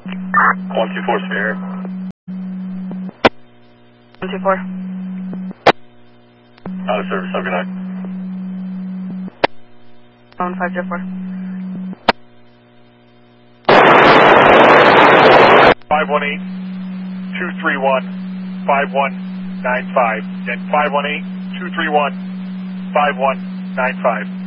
124 Sierra. 124. Out of service, have a good night. 504. 518 231 5195. And 518 231 5195.